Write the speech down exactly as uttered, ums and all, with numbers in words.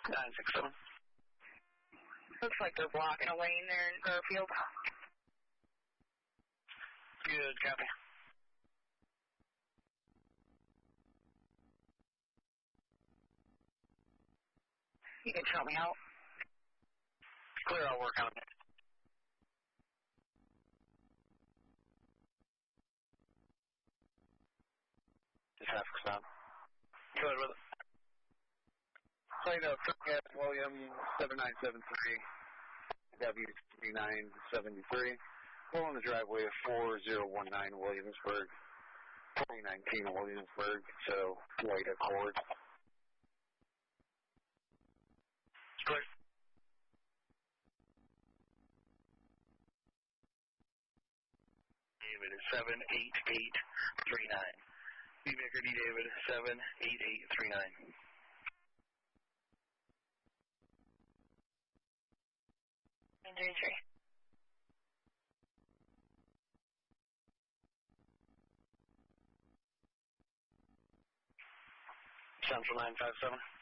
nine six seven. Looks like they're blocking a lane there in Garfield. Good, copy. You can show me out. Clear, I'll work on it. Just half a stop. Go ahead with it. Plate of Cat William seven nine seven three W three nine seven three. Pull in the driveway of four zero one nine Williamsburg, twenty nineteen Williamsburg, so white Accord. Clear. David is seven eight eight three nine. B Baker D David seven eight eight three nine. Injury three. Central nine five seven.